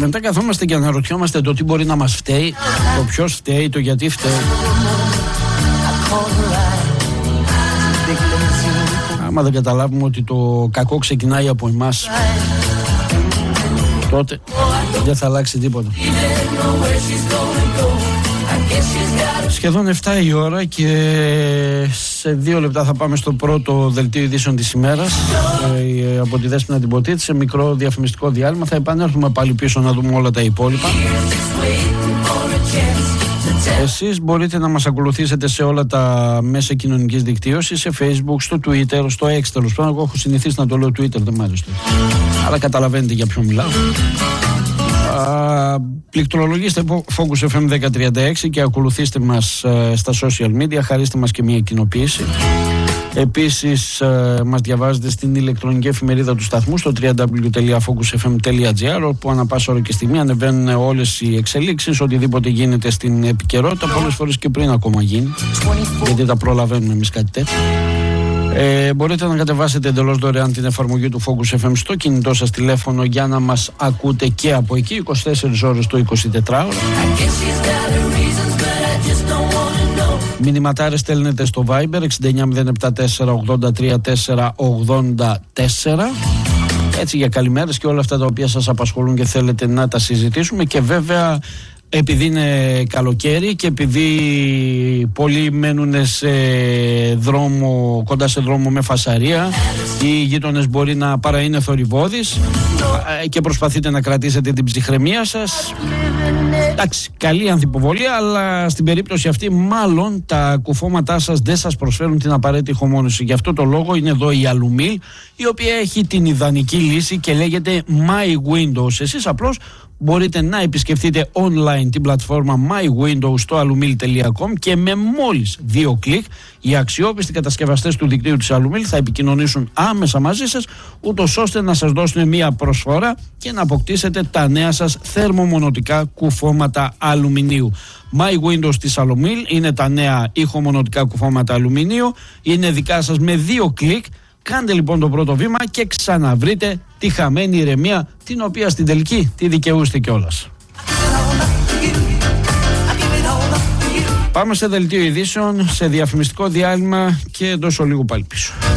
μετά καθόμαστε και αναρωτιόμαστε το τι μπορεί να μας φταίει, το ποιος φταίει, το γιατί φταίει. Άμα δεν καταλάβουμε ότι το κακό ξεκινάει από εμάς, τότε δεν θα αλλάξει τίποτα. Σχεδόν 7 η ώρα και σε 2 λεπτά θα πάμε στο πρώτο δελτίο ειδήσεων της ημέρας από τη Δέσποινα την Ποτίτη, σε μικρό διαφημιστικό διάλειμμα. Θα επανέλθουμε πάλι πίσω να δούμε όλα τα υπόλοιπα. Εσείς μπορείτε να μας ακολουθήσετε σε όλα τα μέσα κοινωνικής δικτύωσης, σε Facebook, στο Twitter, στο X, τέλος πάντων. Εγώ έχω συνηθίσει να το λέω Twitter, δεν μ' άρεσε. Αλλά καταλαβαίνετε για ποιο μιλάω. Πληκτρολογήστε Focus FM 1036 και ακολουθήστε μας στα social media, χαρίστε μας και μια κοινοποίηση. Επίσης μας διαβάζετε στην ηλεκτρονική εφημερίδα του σταθμού στο www.focusfm.gr, όπου ανά πάσα ώρα και στιγμή ανεβαίνουν όλες οι εξελίξεις, οτιδήποτε γίνεται στην επικαιρότητα, πολλές φορές και πριν ακόμα γίνει, γιατί τα προλαβαίνουμε εμείς κάτι τέτοιο. Μπορείτε να κατεβάσετε εντελώς δωρεάν την εφαρμογή του Focus FM στο κινητό σας τηλέφωνο για να μας ακούτε και από εκεί 24 ώρες το 24ωρο. Μηνυματάρες στέλνετε στο Viber 69074834484, έτσι, για καλημέρες και όλα αυτά τα οποία σας απασχολούν και θέλετε να τα συζητήσουμε. Και βέβαια, επειδή είναι καλοκαίρι και επειδή πολλοί μένουν σε δρόμο, κοντά σε δρόμο με φασαρία, οι γείτονες μπορεί να παρά είναι θορυβώδεις και προσπαθείτε να κρατήσετε την ψυχραιμία σας. Εντάξει, καλή ανθυποβολία, αλλά στην περίπτωση αυτή μάλλον τα κουφώματά σας δεν σας προσφέρουν την απαραίτητη ηχομόνωση. Γι' αυτό το λόγο είναι εδώ η Alumil, η οποία έχει την ιδανική λύση και λέγεται My Windows. Εσείς απλώς μπορείτε να επισκεφτείτε online την πλατφόρμα My Windows στο alumil.com και με μόλις 2 κλικ οι αξιόπιστοι κατασκευαστές του δικτύου της Alumil θα επικοινωνήσουν άμεσα μαζί σας, ούτως ώστε να σας δώσουν μια προσφορά και να αποκτήσετε τα νέα σας θερμομονωτικά κουφώματα αλουμινίου. My Windows της Alumil είναι τα νέα ηχομονωτικά κουφώματα αλουμινίου, είναι δικά σας με 2 κλικ. Κάντε λοιπόν το πρώτο βήμα και ξαναβρείτε τη χαμένη ηρεμία, την οποία στην τελική τη δικαιούστε κιόλας. Πάμε σε δελτίο ειδήσεων, σε διαφημιστικό διάλειμμα και εντός ολίγου πάλι πίσω.